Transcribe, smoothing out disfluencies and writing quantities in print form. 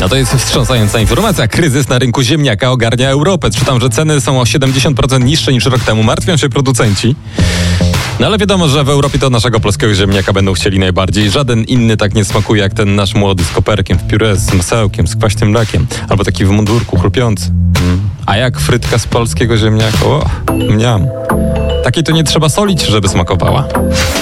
No to jest wstrząsająca informacja. Kryzys na rynku ziemniaka ogarnia Europę. Czytam, że ceny są o 70% niższe niż rok temu. Martwią się producenci. No ale wiadomo, że w Europie to naszego polskiego ziemniaka będą chcieli najbardziej. Żaden inny tak nie smakuje jak ten nasz młody z koperkiem w pióre, z masełkiem, z kwaśnym mlekiem. Albo taki w mundurku, chrupiący. A jak frytka z polskiego ziemniaka? O, mniam. Takiej to nie trzeba solić, żeby smakowała.